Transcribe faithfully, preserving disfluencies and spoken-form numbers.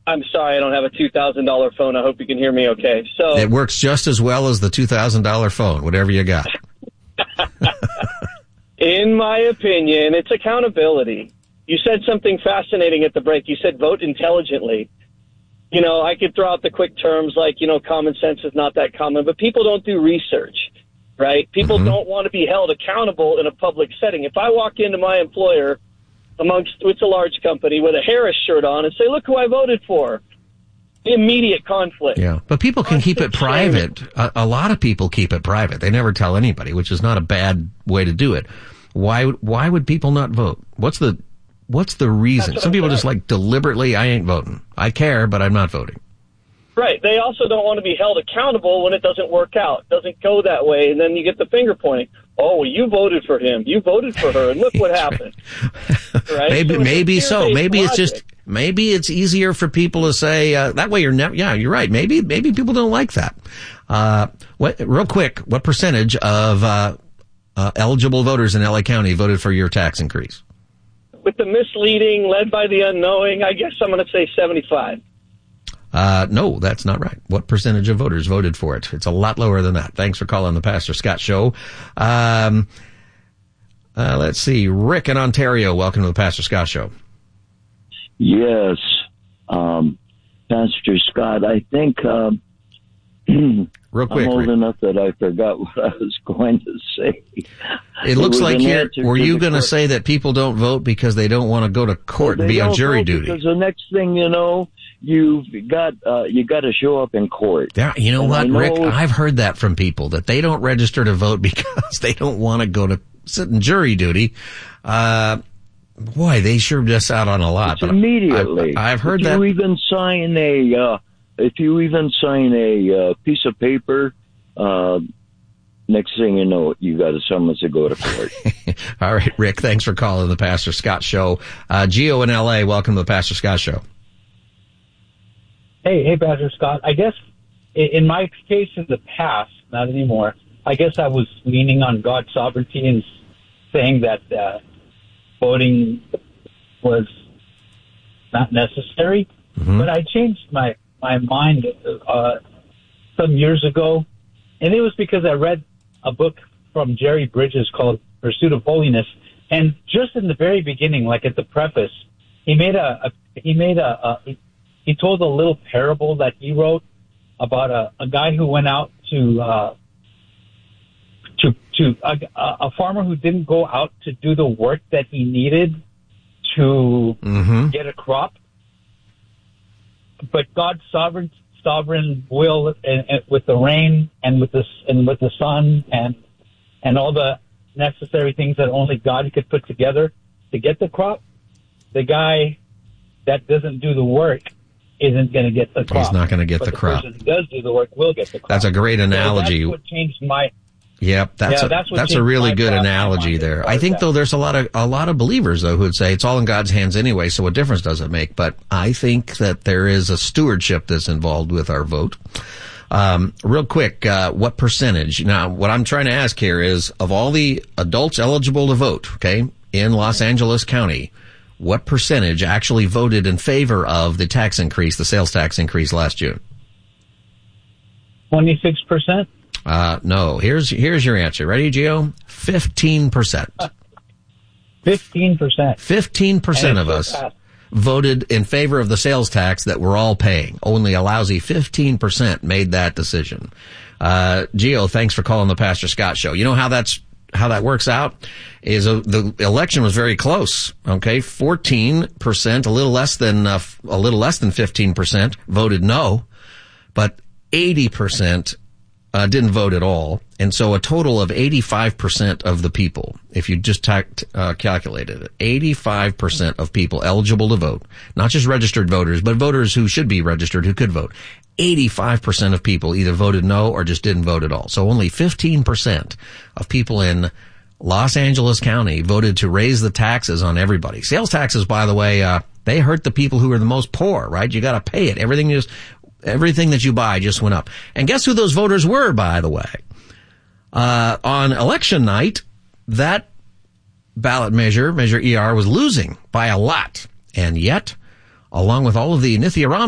I'm sorry, I don't have a two thousand dollars phone. I hope you can hear me okay. So it works just as well as the two thousand dollars phone, whatever you got. In my opinion, it's accountability. You said something fascinating at the break. You said vote intelligently. You know, I could throw out the quick terms like, you know, common sense is not that common, but people don't do research, right? People mm-hmm. don't want to be held accountable in a public setting. If I walk into my employer amongst, it's a large company, with a Harris shirt on and say, look who I voted for. Immediate conflict. Yeah, but people can keep it private. A, a lot of people keep it private. They never tell anybody, which is not a bad way to do it. Why? Why would people not vote? What's the What's the reason? Some people just like deliberately, I ain't voting. I care, but I'm not voting. Right. They also don't want to be held accountable when it doesn't work out. It doesn't go that way, and then you get the finger pointing. Oh, well, you voted for him. You voted for her, and look what happened. Right? Maybe, so maybe so. Maybe logic. it's just. Maybe it's easier for people to say, uh, that way you're never, yeah, you're right. Maybe, maybe people don't like that. Uh, what, real quick, what percentage of, uh, uh, eligible voters in L A County voted for your tax increase? With the misleading, led by the unknowing, I guess I'm going to say seventy-five. Uh, no, that's not right. What percentage of voters voted for it? It's a lot lower than that. Thanks for calling the Pastor Scott Show. Um, uh, let's see. Rick in Ontario, welcome to the Pastor Scott Show. Yes, um, Pastor Scott, I think, um, real quick, I'm old Rick. enough that I forgot what I was going to say. It looks it like you're, were to you going to court. say that people don't vote because they don't want to go to court well, and be on jury vote duty? Because the next thing you know, you've got, uh, you got to show up in court. Yeah, you know and what, know, Rick? I've heard that from people, that they don't register to vote because they don't want to go to sit in jury duty. Uh, Boy, they sure miss out on a lot. It's but immediately. I've, I've heard if that. You even sign a, uh, if you even sign a uh, piece of paper, uh, next thing you know, you got a summons to go to court. All right, Rick, thanks for calling the Pastor Scott Show. Uh, Gio in L A, welcome to the Pastor Scott Show. Hey, hey, Pastor Scott. I guess in my case in the past, not anymore, I guess I was leaning on God's sovereignty and saying that, uh, voting was not necessary, mm-hmm. but I changed my, my mind uh, some years ago, and it was because I read a book from Jerry Bridges called Pursuit of Holiness, and just in the very beginning, like at the preface, he made a, a he made a, a he told a little parable that he wrote about a, a guy who went out to uh, to to a, a farmer who didn't go out to do the work that he needed to mm-hmm. get a crop, but God's sovereign sovereign will, and, and with the rain and with the and with the sun and and all the necessary things that only God could put together to get the crop, the guy that doesn't do the work isn't going to get the crop. He's not going to get but the, the crop. The person who does do the work will get the crop. That's a great analogy. So that's what changed my. Yep, that's yeah, a, that's, that's a really good analogy there. I think though there's a lot of a lot of believers though who would say it's all in God's hands anyway, so what difference does it make? But I think that there is a stewardship that's involved with our vote. Um, real quick, uh, what percentage? Now, what I'm trying to ask here is of all the adults eligible to vote, okay, in Los Angeles County, what percentage actually voted in favor of the tax increase, the sales tax increase last June? twenty-six percent. Uh, no. Here's, here's your answer. Ready, Gio? fifteen percent. fifteen percent. fifteen percent of us voted in favor of the sales tax that we're all paying. Only a lousy fifteen percent made that decision. Uh, Gio, thanks for calling the Pastor Scott Show. You know how that's, how that works out is uh, the election was very close. Okay. fourteen percent, a little less than, uh, a little less than fifteen percent voted no, but eighty percent Uh, didn't vote at all. And so a total of eighty-five percent of the people, if you just ta- uh, calculated it, eighty-five percent of people eligible to vote, not just registered voters, but voters who should be registered who could vote. eighty-five percent of people either voted no or just didn't vote at all. So only fifteen percent of people in Los Angeles County voted to raise the taxes on everybody. Sales taxes, by the way, uh, they hurt the people who are the most poor, right? You gotta pay it. Everything is, Everything that you buy just went up. And guess who those voters were, by the way? Uh, on election night, that ballot measure, Measure E R, was losing by a lot. And yet, along with all of the Nithya